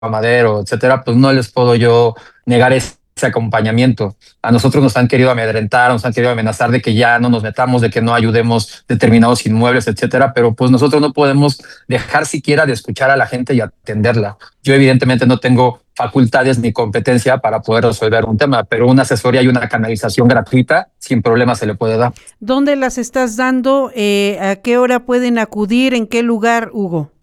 Madero, etcétera, pues no les puedo yo negar ese acompañamiento. A nosotros nos han querido amedrentar, nos han querido amenazar de que ya no nos metamos, de que no ayudemos determinados inmuebles, etcétera, pero pues nosotros no podemos dejar siquiera de escuchar a la gente y atenderla. Yo evidentemente no tengo facultades ni competencia para poder resolver un tema, pero una asesoría y una canalización gratuita sin problema se le puede dar. ¿Dónde las estás dando? ¿A qué hora pueden acudir? ¿En qué lugar, Hugo?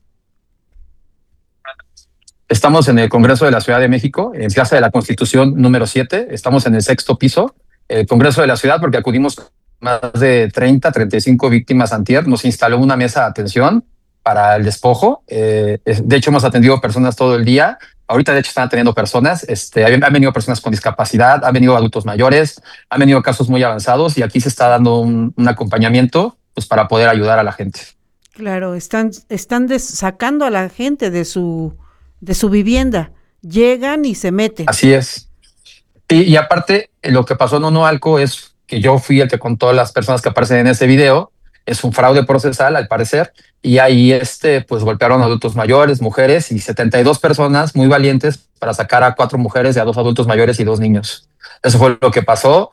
Estamos en el Congreso de la Ciudad de México, en Plaza de la Constitución número 7. Estamos en el 6º piso. El Congreso de la Ciudad, porque acudimos más de 35 víctimas antier. Nos instaló una mesa de atención para el despojo. De hecho, hemos atendido personas todo el día. Ahorita, de hecho, están atendiendo personas. Han venido personas con discapacidad, han venido adultos mayores, han venido casos muy avanzados y aquí se está dando un acompañamiento pues, para poder ayudar a la gente. Claro, están sacando a la gente de su vivienda, llegan y se meten. Así es. Y aparte, lo que pasó en Onoalco es que yo fui el que contó a las personas que aparecen en ese video, es un fraude procesal al parecer, y ahí pues golpearon a adultos mayores, mujeres y 72 personas muy valientes para sacar a 4 mujeres y a 2 adultos mayores y 2 niños. Eso fue lo que pasó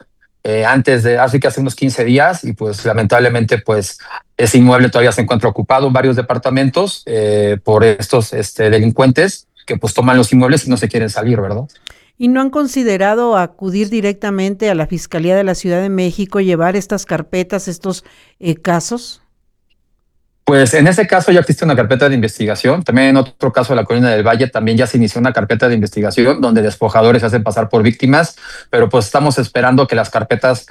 hace unos 15 días y pues lamentablemente pues ese inmueble todavía se encuentra ocupado en varios departamentos por estos delincuentes que pues toman los inmuebles y no se quieren salir, ¿verdad? ¿Y no han considerado acudir directamente a la Fiscalía de la Ciudad de México, llevar estas carpetas, estos casos? Pues en ese caso ya existe una carpeta de investigación. También en otro caso de la Colina del Valle también ya se inició una carpeta de investigación donde despojadores se hacen pasar por víctimas, pero pues estamos esperando que las carpetas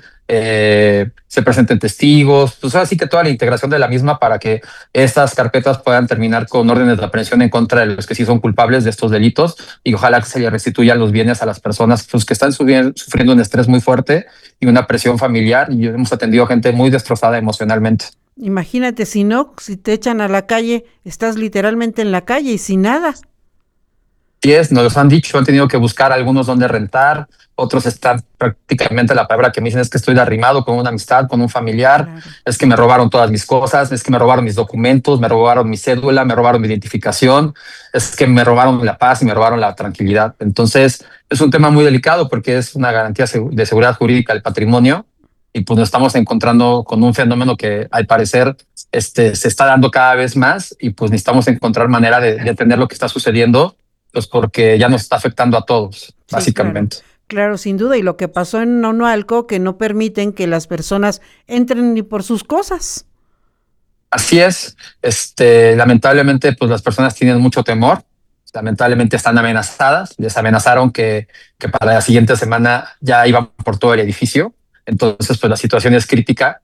se presenten testigos, pues así que toda la integración de la misma para que estas carpetas puedan terminar con órdenes de aprehensión en contra de los que sí son culpables de estos delitos y ojalá que se les restituyan los bienes a las personas pues, que están sufriendo un estrés muy fuerte y una presión familiar y hemos atendido gente muy destrozada emocionalmente. Imagínate, si te echan a la calle, estás literalmente en la calle y sin nada. Sí nos los han dicho, han tenido que buscar algunos donde rentar, otros están prácticamente la palabra que me dicen es que estoy de arrimado con una amistad, con un familiar, claro. Es que me robaron todas mis cosas, es que me robaron mis documentos, me robaron mi cédula, me robaron mi identificación, es que me robaron la paz y me robaron la tranquilidad. Entonces es un tema muy delicado porque es una garantía de seguridad jurídica del patrimonio. Y pues nos estamos encontrando con un fenómeno que al parecer se está dando cada vez más y pues necesitamos encontrar manera de entender lo que está sucediendo, pues porque ya nos está afectando a todos, sí, básicamente. Claro, sin duda. Y lo que pasó en Onoalco, que no permiten que las personas entren ni por sus cosas. Así es. Lamentablemente, pues las personas tienen mucho temor. Lamentablemente están amenazadas. Les amenazaron que para la siguiente semana ya iban por todo el edificio. Entonces, pues la situación es crítica.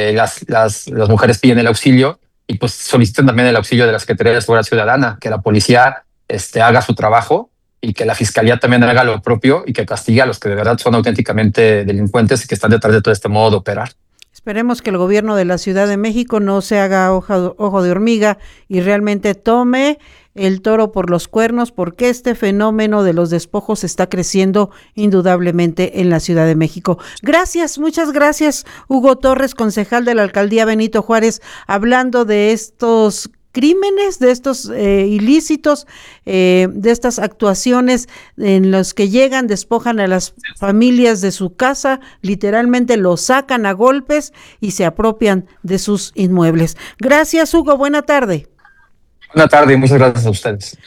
Las mujeres piden el auxilio y pues solicitan también el auxilio de la Secretaría de Seguridad Ciudadana, que la policía haga su trabajo y que la fiscalía también haga lo propio y que castigue a los que de verdad son auténticamente delincuentes y que están detrás de todo este modo de operar. Esperemos que el gobierno de la Ciudad de México no se haga ojo de hormiga y realmente tome el toro por los cuernos, porque este fenómeno de los despojos está creciendo indudablemente en la Ciudad de México. Gracias, muchas gracias, Hugo Torres, concejal de la Alcaldía Benito Juárez, hablando de estos crímenes, de estos ilícitos, de estas actuaciones en los que llegan, despojan a las familias de su casa, literalmente los sacan a golpes y se apropian de sus inmuebles. Gracias, Hugo, buena tarde. Buena tarde y muchas gracias a ustedes.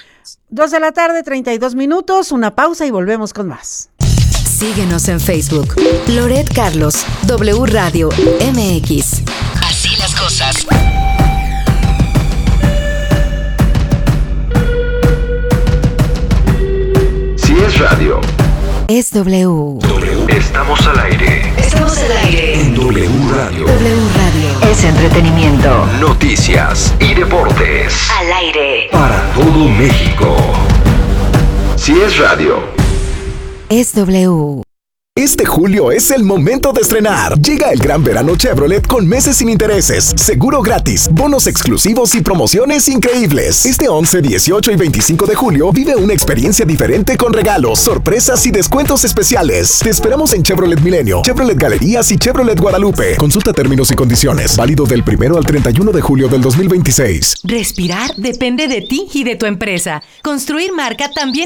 2:32 p.m, una pausa y volvemos con más. Síguenos en Facebook, Loret Carlos, W Radio MX. Así las cosas. Si es radio, es W. Estamos al aire. Estamos al aire. En W Radio. W Radio. Es entretenimiento. Noticias y deportes. Al aire. Para todo México. Si es radio, es W. Este julio es el momento de estrenar. Llega el gran verano Chevrolet con meses sin intereses, seguro gratis, bonos exclusivos y promociones increíbles. Este 11, 18 y 25 de julio vive una experiencia diferente con regalos, sorpresas y descuentos especiales. Te esperamos en Chevrolet Milenio, Chevrolet Galerías y Chevrolet Guadalupe. Consulta términos y condiciones. Válido del 1 al 31 de julio del 2026. Respirar depende de ti y de tu empresa. Construir marca también